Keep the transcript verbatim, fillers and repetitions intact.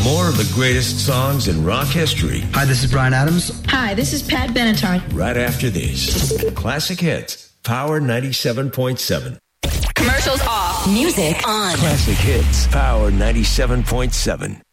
More of the greatest songs in rock history. Hi, this is Bryan Adams. Hi, this is Pat Benatar. Right after this. Classic Hits, Power ninety-seven point seven. Commercials off. Music on. Classic Hits, Power ninety-seven point seven.